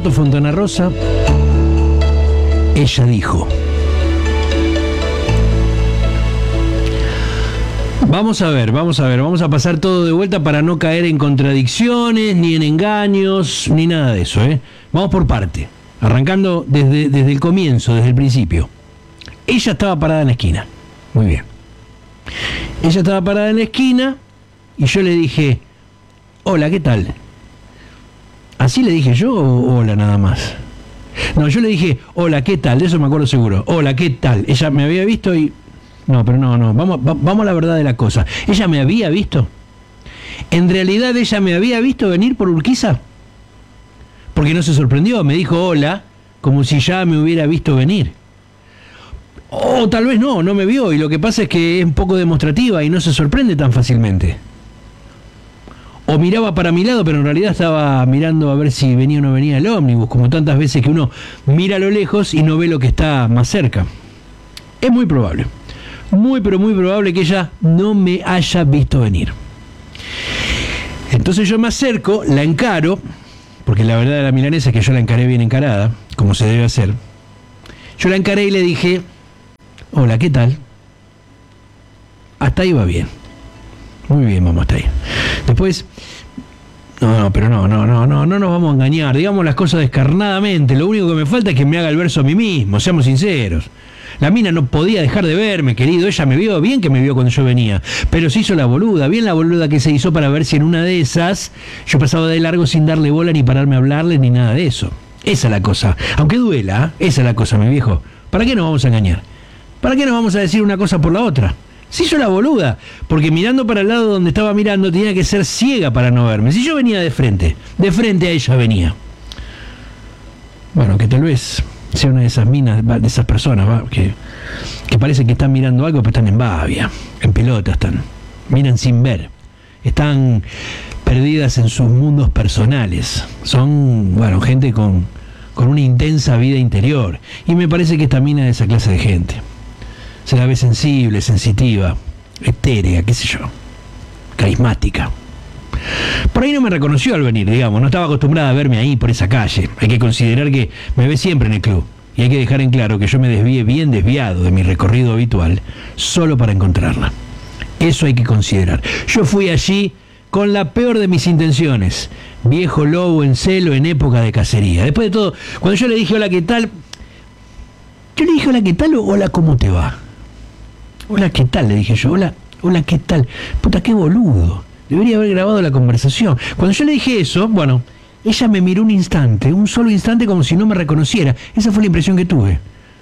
Alberto Fontana Rosa, ella dijo. Vamos a pasar todo de vuelta para no caer en contradicciones, ni en engaños, ni nada de eso, ¿eh? Vamos por parte, arrancando desde el comienzo, desde el principio. Ella estaba parada en la esquina. Muy bien. Ella estaba parada en la esquina y yo le dije, hola, ¿qué tal? ¿Así le dije yo o hola nada más? No, yo le dije, hola, ¿qué tal? De eso me acuerdo seguro. Hola, ¿qué tal? Ella me había visto y... No, pero no. Vamos a la verdad de la cosa. ¿Ella me había visto? ¿En realidad ella me había visto venir por Urquiza? Porque no se sorprendió, me dijo hola, como si ya me hubiera visto venir. O tal vez no me vio, y lo que pasa es que es un poco demostrativa y no se sorprende tan fácilmente. O miraba para mi lado, pero en realidad estaba mirando a ver si venía o no venía el ómnibus, como tantas veces que uno mira a lo lejos y no ve lo que está más cerca. Es muy probable, pero muy probable que ella no me haya visto venir. Entonces yo me acerco, la encaro, porque la verdad de la milanesa es que yo la encaré bien encarada, como se debe hacer. Yo la encaré y le dije, hola, ¿qué tal? Hasta ahí va bien. Muy bien, vamos hasta ahí. Después, no nos vamos a engañar, digamos las cosas descarnadamente. Lo único que me falta es que me haga el verso a mí mismo, seamos sinceros. La mina no podía dejar de verme, querido. Ella me vio, bien que me vio cuando yo venía, pero se hizo la boluda, bien la boluda que se hizo para ver si en una de esas yo pasaba de largo sin darle bola ni pararme a hablarle ni nada de eso. Esa es la cosa, aunque duela, esa es la cosa, mi viejo. ¿Para qué nos vamos a engañar? ¿Para qué nos vamos a decir una cosa por la otra? Se hizo la boluda, porque mirando para el lado donde estaba mirando tenía que ser ciega para no verme. Si yo venía de frente a ella venía. Bueno, que tal vez sea una de esas minas, de esas personas, que parece que están mirando algo, pero están en babia, en pelota están. Miran sin ver. Están perdidas en sus mundos personales. Son, gente con una intensa vida interior. Y me parece que esta mina es de esa clase de gente. Se la ve sensible, sensitiva, etérea, qué sé yo, carismática. Por ahí no me reconoció al venir, digamos, no estaba acostumbrada a verme ahí por esa calle. Hay que considerar que me ve siempre en el club. Y hay que dejar en claro que yo me desvié bien desviado de mi recorrido habitual solo para encontrarla. Eso hay que considerar. Yo fui allí con la peor de mis intenciones. Viejo lobo en celo en época de cacería. Después de todo, cuando yo le dije hola, ¿qué tal? Yo le dije hola, ¿qué tal? O hola, ¿cómo te va? Hola, ¿qué tal? Le dije yo, hola, ¿qué tal? Puta, qué boludo. Debería haber grabado la conversación. Cuando yo le dije eso, ella me miró un solo instante como si no me reconociera. Esa fue la impresión que tuve.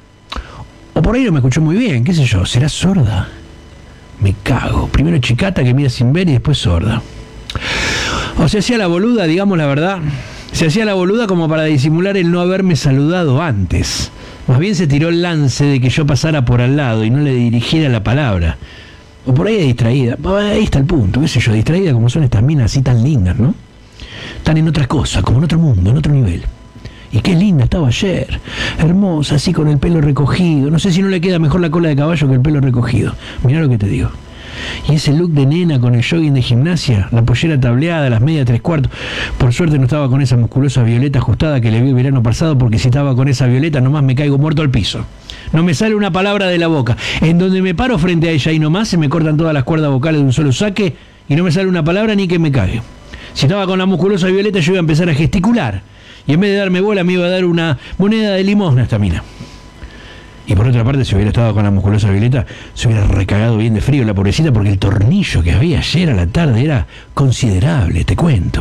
O por ahí no me escuchó muy bien, qué sé yo, ¿será sorda? Me cago. Primero chicata que mira sin ver y después sorda. O se hacía la boluda, digamos la verdad. Se hacía la boluda como para disimular el no haberme saludado antes. Más bien se tiró el lance de que yo pasara por al lado y no le dirigiera la palabra. O por ahí es distraída. Ahí está el punto, qué sé yo, distraída como son estas minas así tan lindas, ¿no? Están en otra cosa, como en otro mundo, en otro nivel. Y qué linda estaba ayer. Hermosa, así con el pelo recogido. No sé si no le queda mejor la cola de caballo que el pelo recogido. Mirá lo que te digo. Y ese look de nena con el jogging de gimnasia, la pollera tableada, las medias 3/4. Por suerte no estaba con esa musculosa violeta ajustada que le vi el verano pasado, porque si estaba con esa violeta nomás me caigo muerto al piso. No me sale una palabra de la boca. En donde me paro frente a ella y nomás se me cortan todas las cuerdas vocales de un solo saque y no me sale una palabra ni que me cague. Si estaba con la musculosa violeta yo iba a empezar a gesticular y en vez de darme bola me iba a dar una moneda de limosna a esta mina. Y por otra parte, si hubiera estado con la musculosa violeta, se hubiera recagado bien de frío la pobrecita, porque el tornillo que había ayer a la tarde era considerable, te cuento.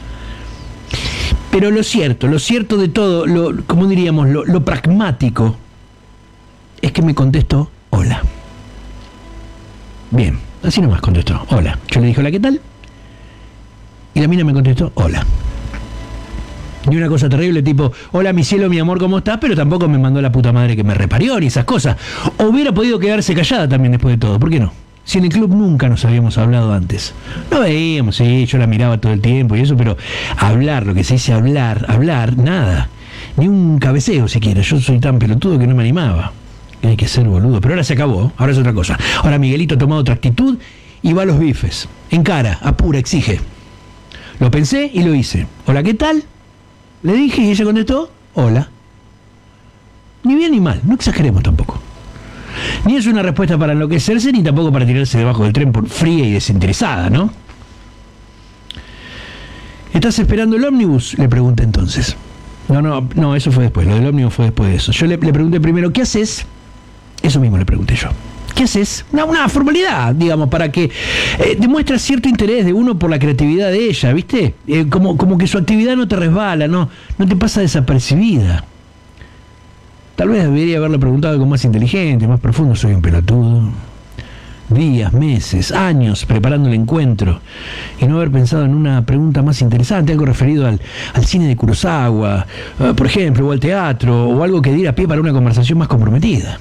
Pero lo cierto de todo, ¿cómo diríamos? Lo pragmático, es que me contestó, hola. Bien, así nomás contestó, hola. Yo le dije, hola, ¿qué tal? Y la mina me contestó, hola. Ni una cosa terrible tipo, hola mi cielo, mi amor, ¿cómo estás? Pero tampoco me mandó la puta madre que me reparió ni esas cosas. O hubiera podido quedarse callada también después de todo, ¿por qué no? Si en el club nunca nos habíamos hablado antes. No veíamos, sí, yo la miraba todo el tiempo y eso, pero hablar, lo que se dice hablar, nada. Ni un cabeceo siquiera, yo soy tan pelotudo que no me animaba. Hay que ser boludo, pero ahora se acabó, ahora es otra cosa. Ahora Miguelito ha tomado otra actitud y va a los bifes. Encara, apura, exige. Lo pensé y lo hice. Hola, ¿qué tal? Le dije y ella contestó, hola. Ni bien ni mal, no exageremos tampoco. Ni es una respuesta para enloquecerse, ni tampoco para tirarse debajo del tren por fría y desinteresada, ¿no? ¿Estás esperando el ómnibus? Le pregunté entonces. No, eso fue después, lo del ómnibus fue después de eso. Yo le pregunté primero, ¿qué haces? Eso mismo le pregunté yo. ¿Qué haces? Una formalidad, digamos, para que demuestra cierto interés de uno por la creatividad de ella, ¿viste? Como que su actividad no te resbala, no te pasa desapercibida. Tal vez debería haberle preguntado algo más inteligente, más profundo. Soy un pelotudo. Días, meses, años preparando el encuentro y no haber pensado en una pregunta más interesante, algo referido al cine de Kurosawa, por ejemplo, o al teatro, o algo que diera pie para una conversación más comprometida.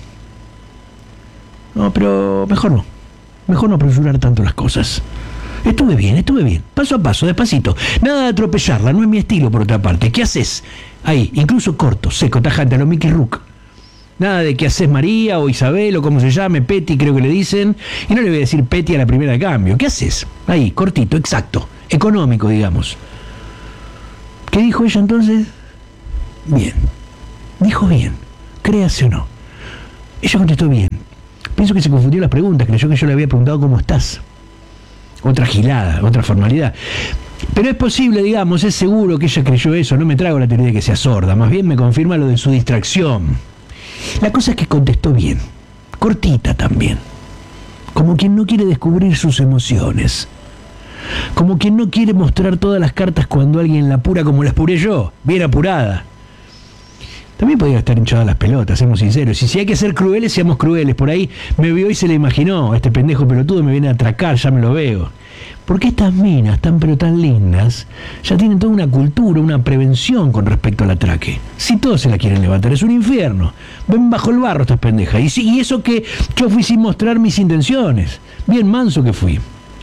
No, pero mejor no apresurar tanto las cosas. Estuve bien, paso a paso, despacito, nada de atropellarla, no es mi estilo por otra parte. ¿Qué haces? Ahí, incluso corto, seco, tajante, a lo Mickey Rourke. Nada de qué haces María o Isabel o como se llame, Petty creo que le dicen, y no le voy a decir Petty a la primera de cambio. ¿Qué haces? Ahí, cortito, exacto, económico, digamos. ¿Qué dijo ella entonces? Bien, dijo bien, créase o no. Ella contestó bien. Pienso que se confundió las preguntas, creyó que yo le había preguntado cómo estás. Otra gilada, otra formalidad. Pero es posible, digamos, es seguro que ella creyó eso. No me trago la teoría de que sea sorda, más bien me confirma lo de su distracción. La cosa es que contestó bien, cortita también, como quien no quiere descubrir sus emociones, como quien no quiere mostrar todas las cartas cuando alguien la apura como la apuré yo, bien apurada. También podría estar hinchada las pelotas, seamos sinceros. Y si hay que ser crueles, seamos crueles. Por ahí me vio y se le imaginó, este pendejo pelotudo me viene a atracar, ya me lo veo. Porque estas minas, tan pero tan lindas, ya tienen toda una cultura, una prevención con respecto al atraque. Si todos se la quieren levantar, es un infierno. Ven bajo el barro estas pendejas. Y eso que yo fui sin mostrar mis intenciones. Bien manso que fui.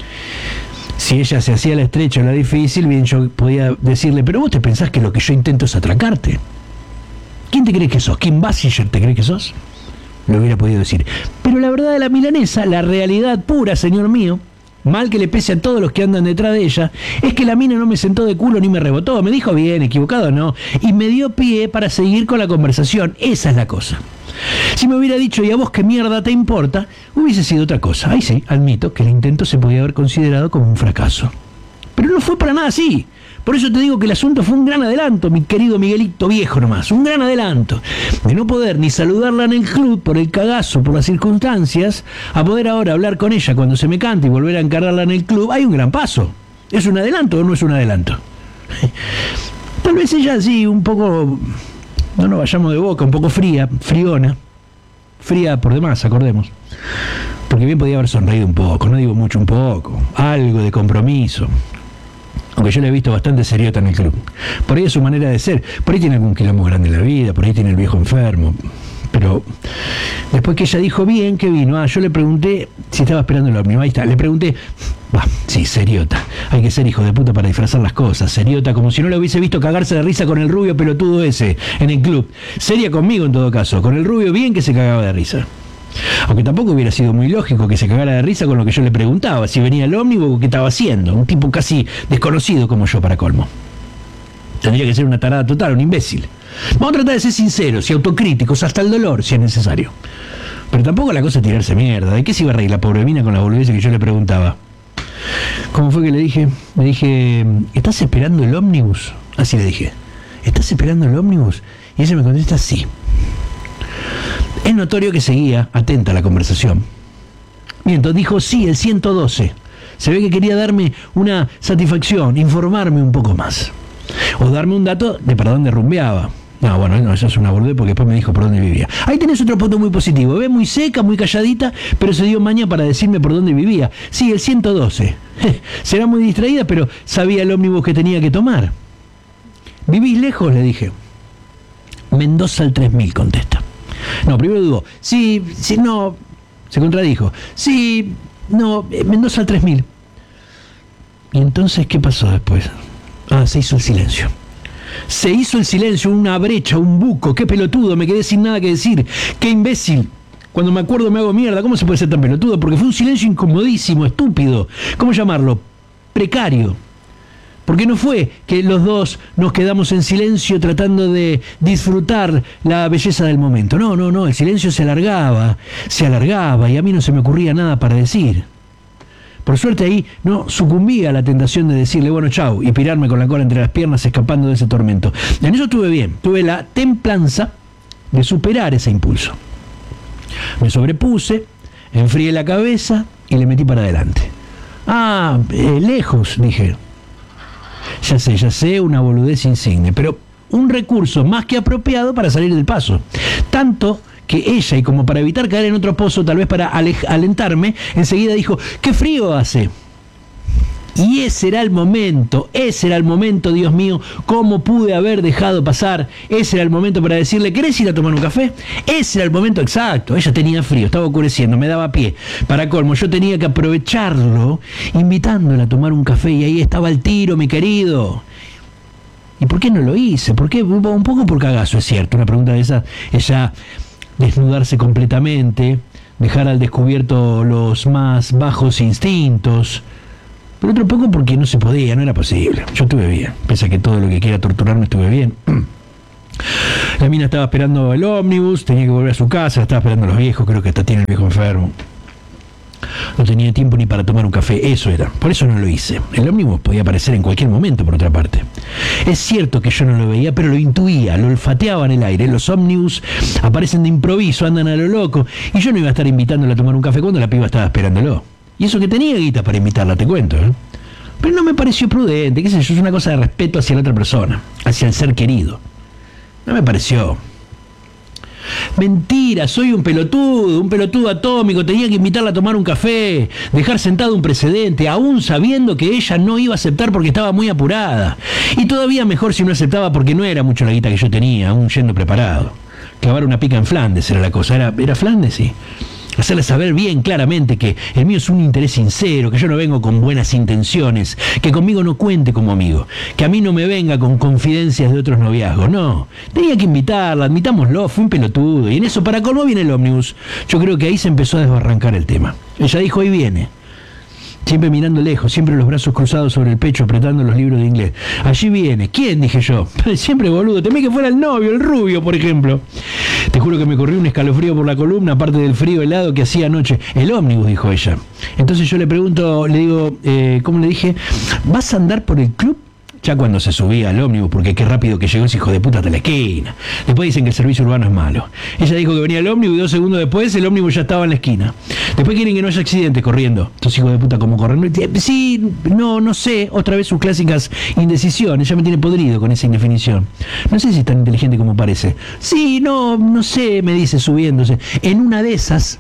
Si ella se hacía la estrecha o la difícil, bien yo podía decirle, pero vos te pensás que lo que yo intento es atracarte. ¿Quién te crees que sos? ¿Kim Basinger te crees que sos? Lo hubiera podido decir. Pero la verdad de la milanesa, la realidad pura, señor mío, mal que le pese a todos los que andan detrás de ella, es que la mina no me sentó de culo ni me rebotó, me dijo bien, equivocado no, y me dio pie para seguir con la conversación. Esa es la cosa. Si me hubiera dicho, ¿y a vos qué mierda te importa?, hubiese sido otra cosa. Ahí sí, admito que el intento se podía haber considerado como un fracaso. Pero no fue para nada así. Por eso te digo que el asunto fue un gran adelanto, mi querido Miguelito viejo nomás, un gran adelanto. De no poder ni saludarla en el club por el cagazo, por las circunstancias, a poder ahora hablar con ella cuando se me cante y volver a encararla en el club, hay un gran paso. ¿Es un adelanto o no es un adelanto? Tal vez ella sí, un poco, no nos vayamos de boca, un poco friona. Fría por demás, acordemos. Porque bien podía haber sonreído un poco, no digo mucho, un poco. Algo de compromiso. Aunque yo la he visto bastante seriota en el club. Por ahí es su manera de ser. Por ahí tiene algún quilombo grande en la vida, por ahí tiene el viejo enfermo. Pero después que ella dijo bien, que vino. Yo le pregunté si estaba esperando el ómnibus. Ahí está, le pregunté. Sí, seriota. Hay que ser hijo de puta para disfrazar las cosas. Seriota, como si no la hubiese visto cagarse de risa con el rubio pelotudo ese en el club. Seria conmigo en todo caso. Con el rubio bien que se cagaba de risa. Aunque tampoco hubiera sido muy lógico que se cagara de risa con lo que yo le preguntaba, si venía el ómnibus o qué estaba haciendo, un tipo casi desconocido como yo para colmo. Tendría que ser una tarada total, un imbécil. Vamos a tratar de ser sinceros y autocríticos hasta el dolor, si es necesario. Pero tampoco la cosa es tirarse mierda. ¿De qué se iba a reír la pobre mina con la boludez que yo le preguntaba? ¿Cómo fue que le dije? Le dije, ¿estás esperando el ómnibus? Así le dije, ¿estás esperando el ómnibus? Y ella me contesta, sí. Es notorio que seguía atenta a la conversación. Mientras dijo, sí, el 112. Se ve que quería darme una satisfacción, informarme un poco más. O darme un dato de para dónde rumbeaba. No, eso es una boludez porque después me dijo por dónde vivía. Ahí tenés otro punto muy positivo. Ve muy seca, muy calladita, pero se dio maña para decirme por dónde vivía. Sí, el 112. Será muy distraída, pero sabía el ómnibus que tenía que tomar. ¿Vivís lejos?, le dije. Mendoza al 3000, contesta. No, primero dudó. Sí, no. Se contradijo. Sí, no, Mendoza al 3000. ¿Y entonces qué pasó después? Se hizo el silencio. Se hizo el silencio, una brecha, un buco. Qué pelotudo, me quedé sin nada que decir. Qué imbécil. Cuando me acuerdo me hago mierda. ¿Cómo se puede ser tan pelotudo? Porque fue un silencio incomodísimo, estúpido. ¿Cómo llamarlo? Precario. Porque no fue que los dos nos quedamos en silencio tratando de disfrutar la belleza del momento. No, el silencio se alargaba y a mí no se me ocurría nada para decir. Por suerte ahí no sucumbía a la tentación de decirle, bueno, chau, y pirarme con la cola entre las piernas escapando de ese tormento. En eso estuve bien, tuve la templanza de superar ese impulso. Me sobrepuse, enfrié la cabeza y le metí para adelante. Lejos, dije. Ya sé, una boludez insigne, pero un recurso más que apropiado para salir del paso. Tanto que ella, y como para evitar caer en otro pozo, tal vez para alentarme, enseguida dijo, ¡qué frío hace! Y ese era el momento, Dios mío, cómo pude haber dejado pasar. Ese era el momento para decirle, ¿querés ir a tomar un café? Ese era el momento exacto. Ella tenía frío, estaba oscureciendo, me daba pie. Para colmo, yo tenía que aprovecharlo invitándola a tomar un café, y ahí estaba el tiro, mi querido. ¿Y por qué no lo hice? ¿Por qué? Un poco por cagazo, es cierto. Una pregunta de esa, ella desnudarse completamente, dejar al descubierto los más bajos instintos. Pero otro poco porque no se podía, no era posible. Yo estuve bien, pese a que todo lo que quiera torturarme estuve bien. La mina estaba esperando el ómnibus, tenía que volver a su casa, estaba esperando a los viejos, creo que hasta tiene el viejo enfermo. No tenía tiempo ni para tomar un café, eso era. Por eso no lo hice. El ómnibus podía aparecer en cualquier momento, por otra parte. Es cierto que yo no lo veía, pero lo intuía, lo olfateaba en el aire. Los ómnibus aparecen de improviso, andan a lo loco. Y yo no iba a estar invitándola a tomar un café cuando la piba estaba esperándolo. Y eso que tenía guita para invitarla, te cuento, ¿eh? Pero no me pareció prudente, qué sé yo, es una cosa de respeto hacia la otra persona, hacia el ser querido. No me pareció. Mentira, soy un pelotudo atómico, tenía que invitarla a tomar un café, dejar sentado un precedente, aún sabiendo que ella no iba a aceptar porque estaba muy apurada. Y todavía mejor si no aceptaba porque no era mucho la guita que yo tenía, aún yendo preparado. Clavar una pica en Flandes era la cosa, ¿era Flandes? Sí. Hacerle saber bien claramente que el mío es un interés sincero, que yo no vengo con buenas intenciones, que conmigo no cuente como amigo, que a mí no me venga con confidencias de otros noviazgos, no. Tenía que invitarla, admitámoslo, fue un pelotudo, y en eso para colmo viene el ómnibus. Yo creo que ahí se empezó a desbarrancar el tema. Ella dijo, ahí viene. Siempre mirando lejos, siempre los brazos cruzados sobre el pecho, apretando los libros de inglés. Allí viene. ¿Quién? Dije yo. Siempre boludo, temí que fuera el novio, el rubio, por ejemplo. Te juro que me corrió un escalofrío por la columna, aparte del frío helado que hacía anoche. El ómnibus, dijo ella. Entonces yo le pregunto, le digo, ¿cómo le dije? ¿Vas a andar por el club? Ya cuando se subía al ómnibus, porque qué rápido que llegó ese hijo de puta hasta la esquina. Después dicen que el servicio urbano es malo. Ella dijo que venía el ómnibus y 2 segundos después el ómnibus ya estaba en la esquina. Después quieren que no haya accidentes corriendo. Estos hijos de puta como corren. Sí, no sé. Otra vez sus clásicas indecisiones. Ya me tiene podrido con esa indefinición. No sé si es tan inteligente como parece. Sí, no sé, me dice subiéndose. En una de esas,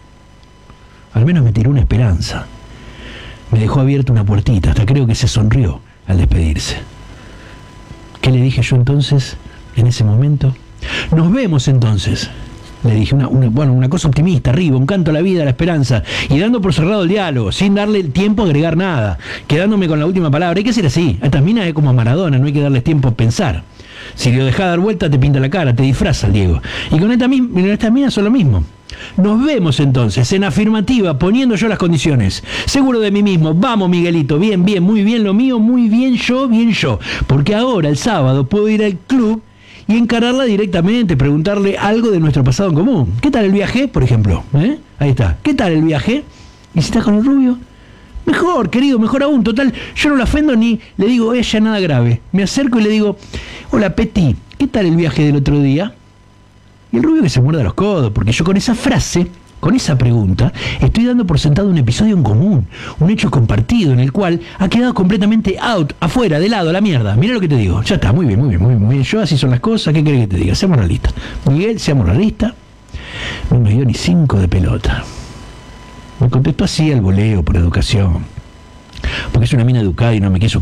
al menos me tiró una esperanza. Me dejó abierta una puertita. Hasta creo que se sonrió al despedirse. ¿Qué le dije yo entonces en ese momento? Nos vemos entonces, le dije, una cosa optimista, arriba, un canto a la vida, a la esperanza, y dando por cerrado el diálogo, sin darle el tiempo a agregar nada, quedándome con la última palabra. Hay que ser así, a estas minas es como a Maradona, no hay que darles tiempo a pensar. Si lo dejás dar vuelta te pinta la cara, te disfraza el Diego. Y con estas minas son lo mismo. Nos vemos entonces, en afirmativa, poniendo yo las condiciones. Seguro de mí mismo, vamos Miguelito, bien, muy bien lo mío, muy bien yo. Porque ahora, el sábado, puedo ir al club y encararla directamente, preguntarle algo de nuestro pasado en común. ¿Qué tal el viaje, por ejemplo? Ahí está. ¿Qué tal el viaje? ¿Y si estás con el rubio? Mejor, querido, mejor aún. Total, yo no la ofendo ni le digo ella nada grave. Me acerco y le digo, hola Peti, ¿qué tal el viaje del otro día? Y el rubio que se muerda los codos, porque yo con esa frase, con esa pregunta, estoy dando por sentado un episodio en común, un hecho compartido en el cual ha quedado completamente out, afuera, de lado, a la mierda. Mira lo que te digo. Ya está, muy bien. Yo así son las cosas, ¿qué querés que te diga? Seamos realistas. Miguel, seamos realistas. No me dio ni 5 de pelota. Me contestó así al voleo, por educación. Porque es una mina educada y no me quiso